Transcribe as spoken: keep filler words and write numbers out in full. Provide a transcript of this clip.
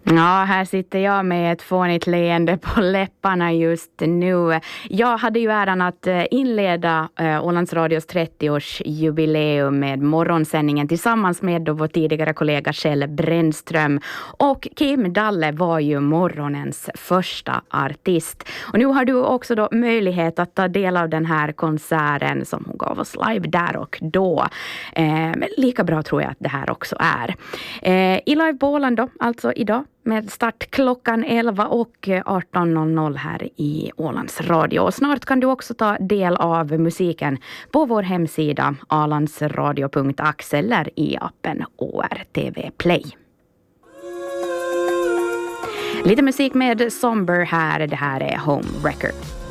Ja, här sitter jag med ett fånigt leende på läpparna just nu. Jag hade ju äran att inleda Ålands Radios trettioårsjubileum med morgonsändningen tillsammans med då vår tidigare kollega Kjell Brännström. Och Kim Dalle var ju morgonens första artist. Och nu har du också då möjlighet att ta del av den här konserten som hon gav oss live där och då. Eh, men lika bra tror jag att det här också är. Eh, I live på Åland då, alltså idag. Med start klockan elva och arton noll noll här i Ålands Radio. Och snart kan du också ta del av musiken på vår hemsida alandsradio punkt ax eller i appen O R T V Play. Lite musik med Somber här. Det här är Home Record.